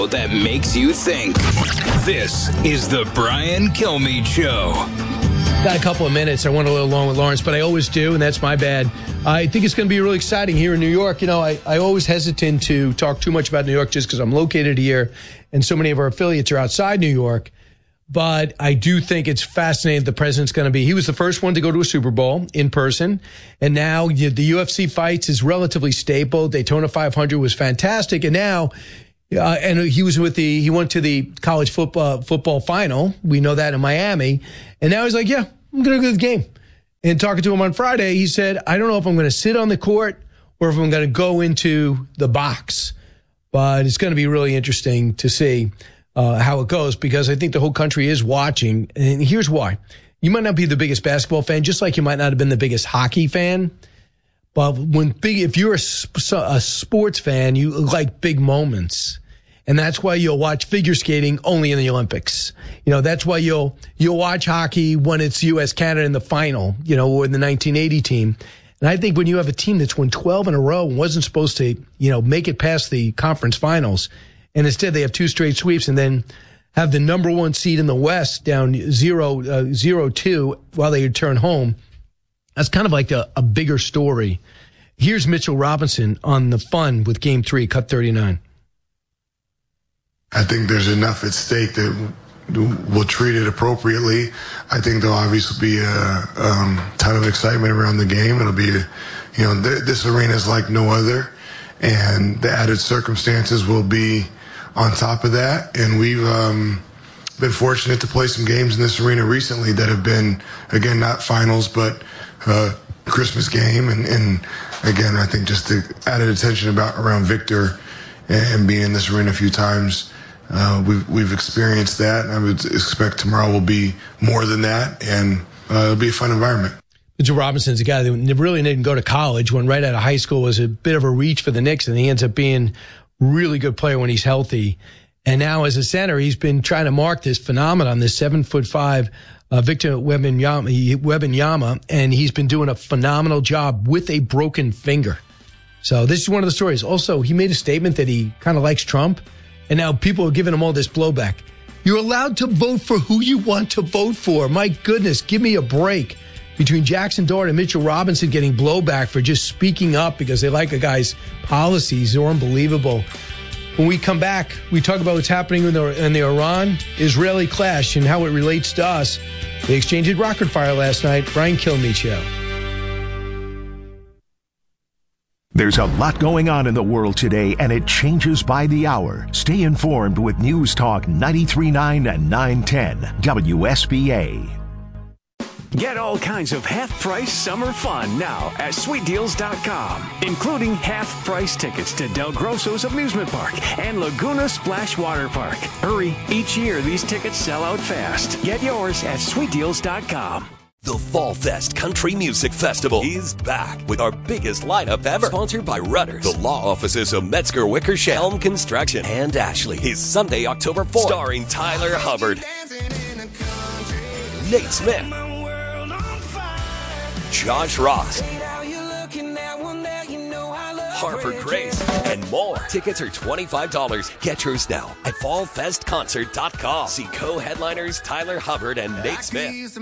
show that makes you think. This is the Brian Kilmeade Show. Got a couple of minutes. I went a little long with Lawrence, but I always do, and that's my bad. I think it's going to be really exciting here in New York. You know, I always hesitant to talk too much about New York just because I'm located here, and so many of our affiliates are outside New York. But I do think it's fascinating the president's going to be. He was the first one to go to a Super Bowl in person. And now the UFC fights is relatively stable. Daytona 500 was fantastic. And now, and he went to the college football final. We know that in Miami. And now he's like, yeah, I'm going to go to the game. And talking to him on Friday, he said, I don't know if I'm going to sit on the court or if I'm going to go into the box. But it's going to be really interesting to see how it goes, because I think the whole country is watching. And here's why. You might not be the biggest basketball fan, just like you might not have been the biggest hockey fan. But if you're a sports fan, you like big moments. And that's why you'll watch figure skating only in the Olympics. You know, that's why you'll watch hockey when it's U.S.-Canada in the final, you know, or in the 1980 team. And I think when you have a team that's won 12 in a row and wasn't supposed to, you know, make it past the conference finals, and instead they have two straight sweeps and then have the number one seed in the West down 0-2 while they return home. That's kind of like a bigger story. Here's Mitchell Robinson on the fun with Game 3, cut 39. I think there's enough at stake that we'll treat it appropriately. I think there'll obviously be a ton of excitement around the game. It'll be, this arena is like no other, and the added circumstances will be on top of that. And we've been fortunate to play some games in this arena recently that have been, again, not finals, but Christmas game. And again, I think just the added attention around Victor and being in this arena a few times, we've experienced that. And I would expect tomorrow will be more than that, and it'll be a fun environment. Mitchell Robinson's a guy that really didn't go to college, went right out of high school, was a bit of a reach for the Knicks, and he ends up being really good player when he's healthy. And now as a center, he's been trying to mark this phenomenon, this 7'5" Victor Wembanyama, and he's been doing a phenomenal job with a broken finger. So this is one of the stories. Also, he made a statement that he kind of likes Trump, and now people are giving him all this blowback. You're allowed to vote for who you want to vote for. My goodness, give me a break. Between Jackson Dart and Mitchell Robinson getting blowback for just speaking up because they like a guy's policies are unbelievable. When we come back, we talk about what's happening in the Iran-Israeli clash and how it relates to us. They exchanged rocket fire last night. Brian Kilmeade Show. There's a lot going on in the world today, and it changes by the hour. Stay informed with News Talk 93.9 and 910 WSBA. Get all kinds of half-price summer fun now at SweetDeals.com, including half-price tickets to Del Grosso's Amusement Park and Laguna Splash Water Park. Hurry, each year these tickets sell out fast. Get yours at SweetDeals.com. The Fall Fest Country Music Festival is back with our biggest lineup ever. Sponsored by Rudders, the law offices of Metzger Wickersham, Helm Construction, and Ashley. Is Sunday, October 4th. Starring Tyler Hubbard, Nate Smith, Josh Ross, Harper Grace, and more. Tickets are $25. Get yours now at fallfestconcert.com. See co-headliners Tyler Hubbard and Nate Smith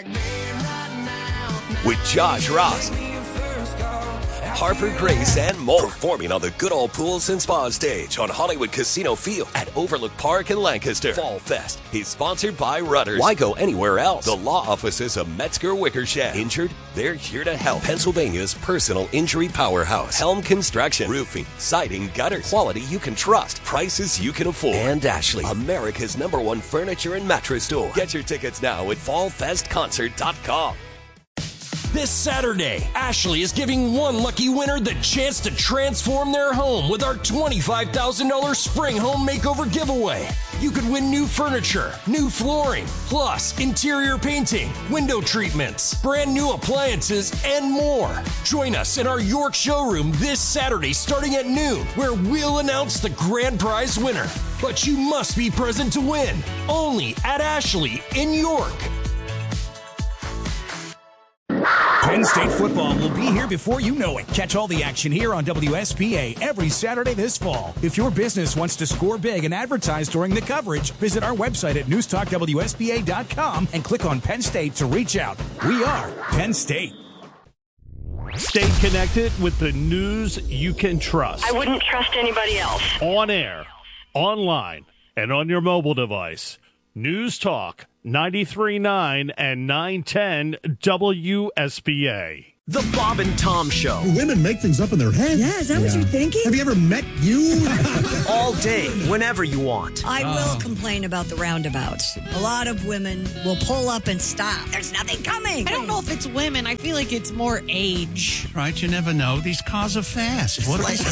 with Josh Ross, Harper Grace, and more. Performing on the Good Old Pools and Spa stage on Hollywood Casino Field at Overlook Park in Lancaster. Fall Fest is sponsored by Rudders. Why go anywhere else? The law offices of Metzger Wickersham. Injured? They're here to help. Pennsylvania's personal injury powerhouse. Helm Construction. Roofing, siding, gutters. Quality you can trust. Prices you can afford. And Ashley, America's #1 furniture and mattress store. Get your tickets now at fallfestconcert.com. This Saturday, Ashley is giving one lucky winner the chance to transform their home with our $25,000 Spring Home Makeover giveaway. You could win new furniture, new flooring, plus interior painting, window treatments, brand new appliances, and more. Join us in our York showroom this Saturday starting at noon, where we'll announce the grand prize winner. But you must be present to win. Only at Ashley in York. Penn State football will be here before you know it. Catch all the action here on WSBA every Saturday this fall. If your business wants to score big and advertise during the coverage, visit our website at newstalkwsba.com and click on Penn State to reach out. We are Penn State. Stay connected with the news you can trust. I wouldn't trust anybody else. On air, online, and on your mobile device. News Talk 93.9 and 910 WSBA. The Bob and Tom Show. Women make things up in their head. Yeah, is that what you're thinking? Have you ever met you? All day, whenever you want. I will complain about the roundabouts. A lot of women will pull up and stop. There's nothing coming. I don't know if it's women. I feel like it's more age. Right, you never know. These cars are fast. What they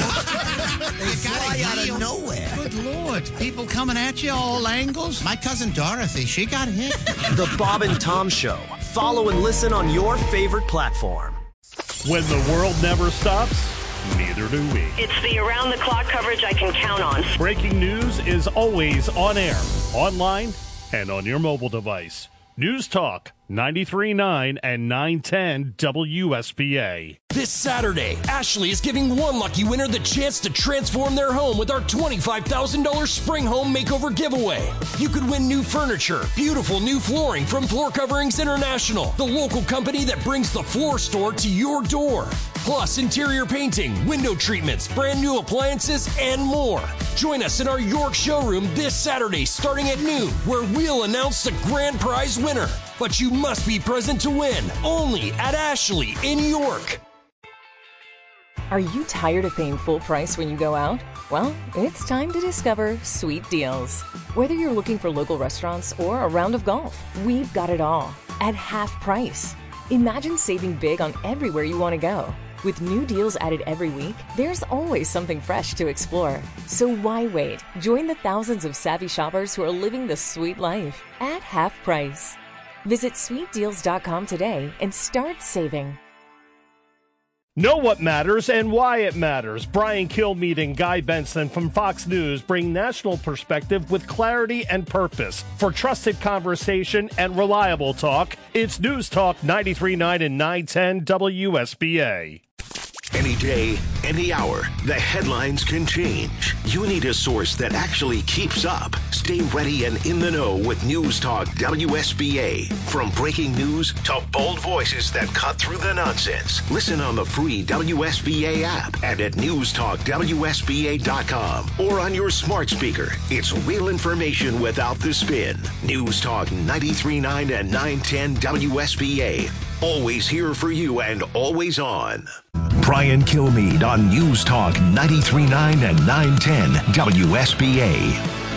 fly out of nowhere. Good Lord. People coming at you all angles. My cousin Dorothy, she got hit. The Bob and Tom Show. Follow and listen on your favorite platform. When the world never stops, neither do we. It's the around-the-clock coverage I can count on. Breaking news is always on air, online, and on your mobile device. News Talk 93.9 and 910 WSBA. This Saturday, Ashley is giving one lucky winner the chance to transform their home with our $25,000 Spring Home Makeover giveaway. You could win new furniture, beautiful new flooring from Floor Coverings International, the local company that brings the floor store to your door. Plus, interior painting, window treatments, brand new appliances, and more. Join us in our York showroom this Saturday starting at noon, where we'll announce the grand prize winner. But you must be present to win, only at Ashley in York. Are you tired of paying full price when you go out? Well, it's time to discover Sweet Deals. Whether you're looking for local restaurants or a round of golf, we've got it all at half price. Imagine saving big on everywhere you want to go. With new deals added every week, there's always something fresh to explore. So why wait? Join the thousands of savvy shoppers who are living the sweet life at half price. Visit sweetdeals.com today and start saving. Know what matters and why it matters. Brian Kilmeade and Guy Benson from Fox News bring national perspective with clarity and purpose. For trusted conversation and reliable talk, it's News Talk 93.9 and 910 WSBA. Any day, any hour, the headlines can change. You need a source that actually keeps up. Stay ready and in the know with News Talk WSBA. From breaking news to bold voices that cut through the nonsense. Listen on the free WSBA app and at newstalkwsba.com or on your smart speaker. It's real information without the spin. News Talk 93.9 and 910 WSBA. Always here for you and always on. Brian Kilmeade on News Talk 93.9 and 910 WSBA.